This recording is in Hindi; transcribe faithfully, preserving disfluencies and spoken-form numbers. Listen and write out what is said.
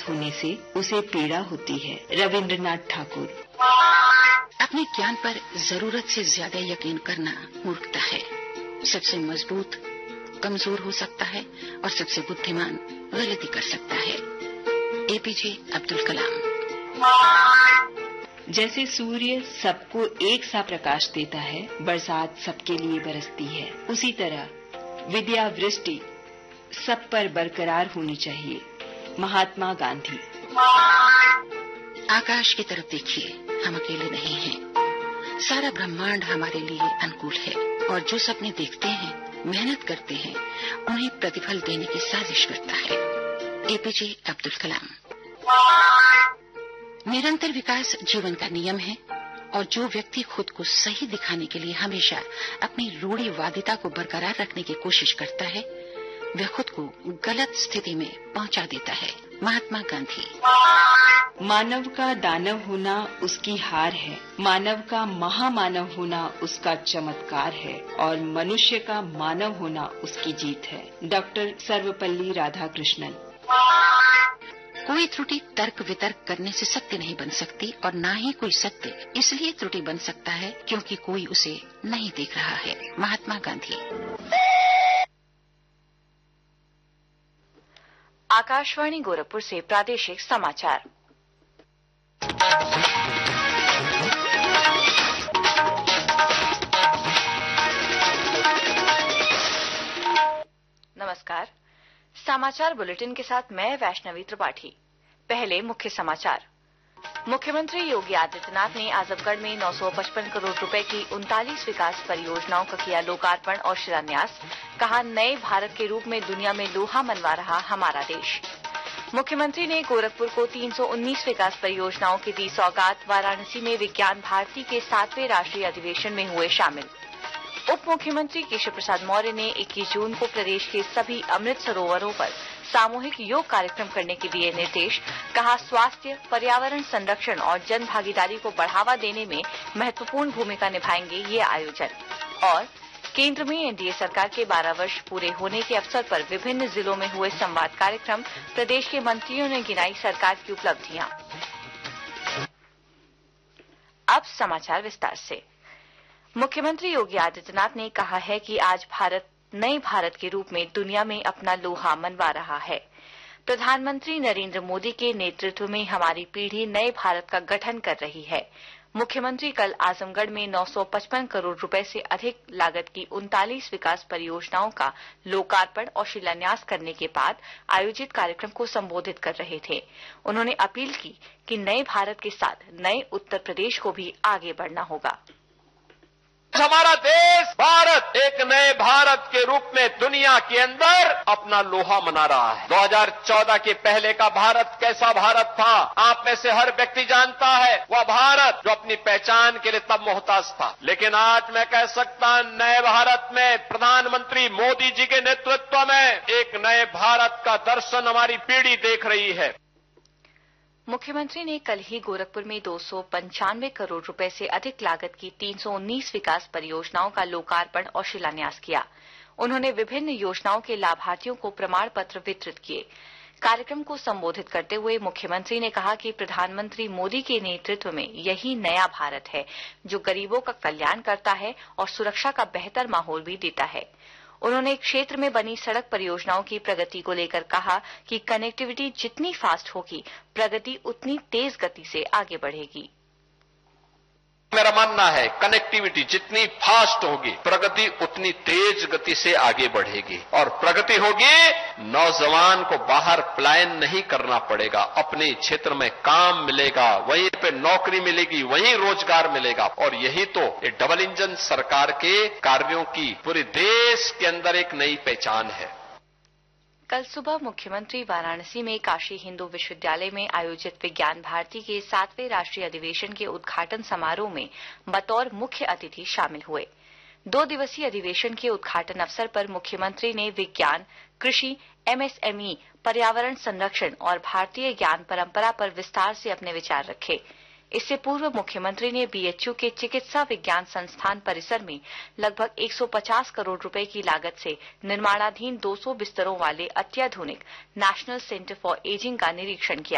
होने से उसे पीड़ा होती है। रविंद्रनाथ ठाकुर। अपने ज्ञान पर जरूरत से ज्यादा यकीन करना मूर्खता है। सबसे मजबूत कमजोर हो सकता है और सबसे बुद्धिमान गलती कर सकता है। एपीजे अब्दुल कलाम। जैसे सूर्य सबको एक सा प्रकाश देता है, बरसात सबके लिए बरसती है, उसी तरह विद्या वृष्टि सब पर बरकरार होनी चाहिए। महात्मा गांधी। आकाश की तरफ देखिए, हम अकेले नहीं हैं। सारा ब्रह्मांड हमारे लिए अनुकूल है और जो सपने देखते हैं, मेहनत करते हैं, उन्हें प्रतिफल देने की साजिश करता है। एपीजे अब्दुल कलाम। निरंतर विकास जीवन का नियम है और जो व्यक्ति खुद को सही दिखाने के लिए हमेशा अपनी रूढ़िवादिता को बरकरार रखने की कोशिश करता है, वह खुद को गलत स्थिति में पहुंचा देता है। महात्मा गांधी। मानव का दानव होना उसकी हार है, मानव का महामानव होना उसका चमत्कार है और मनुष्य का मानव होना उसकी जीत है। डॉक्टर सर्वपल्ली राधाकृष्णन। कोई त्रुटि तर्क वितर्क करने से सत्य नहीं बन सकती और न ही कोई सत्य इसलिए त्रुटि बन सकता है क्योंकि कोई उसे नहीं देख रहा है। महात्मा गांधी। आकाशवाणी गोरखपुर से प्रादेशिक समाचार। नमस्कार, समाचार बुलेटिन के साथ मैं वैष्णवी त्रिपाठी। पहले मुख्य समाचार। मुख्यमंत्री योगी आदित्यनाथ ने आजमगढ़ में नौ सौ पचपन करोड़ रुपए की उनतालीस विकास परियोजनाओं का किया लोकार्पण और शिलान्यास। कहा, नए भारत के रूप में दुनिया में लोहा मनवा रहा हमारा देश। मुख्यमंत्री ने गोरखपुर को तीन सौ उन्नीस विकास परियोजनाओं की दी सौगात। वाराणसी में विज्ञान भारती के सातवें राष्ट्रीय अधिवेशन में हुए शामिल। उप मुख्यमंत्री केशव प्रसाद मौर्य ने इक्कीस जून को प्रदेश के सभी अमृत सरोवरों पर सामूहिक योग कार्यक्रम करने के दिए निर्देश। कहा, स्वास्थ्य, पर्यावरण संरक्षण और जन भागीदारी को बढ़ावा देने में महत्वपूर्ण भूमिका निभाएंगे ये आयोजन। और केंद्र में एनडीए सरकार के बारह वर्ष पूरे होने के अवसर पर विभिन्न जिलों में हुए संवाद कार्यक्रम। प्रदेश के मंत्रियों ने गिनाई सरकार की उपलब्धियां। अब समाचार विस्तार से। मुख्यमंत्री योगी आदित्यनाथ ने कहा है कि आज भारत नए भारत के रूप में दुनिया में अपना लोहा मनवा रहा है। प्रधानमंत्री नरेंद्र मोदी के नेतृत्व में हमारी पीढ़ी नए भारत का गठन कर रही है। मुख्यमंत्री कल आजमगढ़ में नौ सौ पचपन करोड़ रुपए से अधिक लागत की उनतालीस विकास परियोजनाओं का लोकार्पण और शिलान्यास करने के बाद आयोजित कार्यक्रम को संबोधित कर रहे थे। उन्होंने अपील की कि नए भारत के साथ नए उत्तर प्रदेश को भी आगे बढ़ना होगा। हमारा देश भारत एक नए भारत के रूप में दुनिया के अंदर अपना लोहा मना रहा है। दो हज़ार चौदह के पहले का भारत कैसा भारत था, आप में से हर व्यक्ति जानता है। वह भारत जो अपनी पहचान के लिए तब मोहताज था, लेकिन आज मैं कह सकता हूं, नए भारत में प्रधानमंत्री मोदी जी के नेतृत्व में एक नए भारत का दर्शन हमारी पीढ़ी देख रही है। मुख्यमंत्री ने कल ही गोरखपुर में दो सौ पंचानवे करोड़ रुपए से अधिक लागत की तीन सौ उन्नीस विकास परियोजनाओं का लोकार्पण और शिलान्यास किया। उन्होंने विभिन्न योजनाओं के लाभार्थियों को प्रमाण पत्र वितरित किए। कार्यक्रम को संबोधित करते हुए मुख्यमंत्री ने कहा कि प्रधानमंत्री मोदी के नेतृत्व में यही नया भारत है जो गरीबों का कल्याण करता है और सुरक्षा का बेहतर माहौल भी देता है। उन्होंने क्षेत्र में बनी सड़क परियोजनाओं की प्रगति को लेकर कहा कि कनेक्टिविटी जितनी फास्ट होगी, प्रगति उतनी तेज गति से आगे बढ़ेगी। मेरा मानना है कनेक्टिविटी जितनी फास्ट होगी, प्रगति उतनी तेज गति से आगे बढ़ेगी। और प्रगति होगी, नौजवान को बाहर पलायन नहीं करना पड़ेगा, अपने क्षेत्र में काम मिलेगा, वहीं पे नौकरी मिलेगी, वहीं रोजगार मिलेगा। और यही तो ये डबल इंजन सरकार के कार्यों की पूरे देश के अंदर एक नई पहचान है। कल सुबह मुख्यमंत्री वाराणसी में काशी हिंदू विश्वविद्यालय में आयोजित विज्ञान भारती के सातवें राष्ट्रीय अधिवेशन के उद्घाटन समारोह में बतौर मुख्य अतिथि शामिल हुए। दो दिवसीय अधिवेशन के उद्घाटन अवसर पर मुख्यमंत्री ने विज्ञान, कृषि, एमएसएमई, पर्यावरण संरक्षण और भारतीय ज्ञान परंपरा पर विस्तार से अपने विचार रखे। इससे पूर्व मुख्यमंत्री ने बीएचयू के चिकित्सा विज्ञान संस्थान परिसर में लगभग एक सौ पचास करोड़ रुपए की लागत से निर्माणाधीन दो सौ बिस्तरों वाले अत्याधुनिक नेशनल सेंटर फॉर एजिंग का निरीक्षण किया।